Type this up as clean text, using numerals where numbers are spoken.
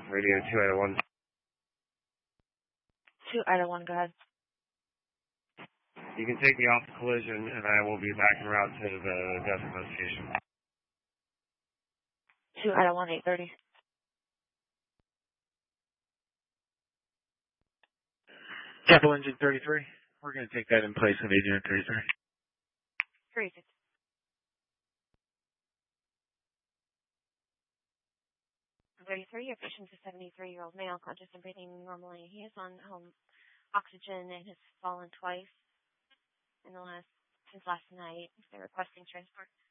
Radio 2 out of 1. 2 out of 1, go ahead. You can take me off the collision, and I will be back en route to the death investigation. 2 out of 1, 830. Capital Engine 33. We're going to take that in place of Agent 33. 36. 33, your patient's a 73-year-old male, conscious and breathing normally. He is on home oxygen and has fallen twice since last night. They're requesting transport.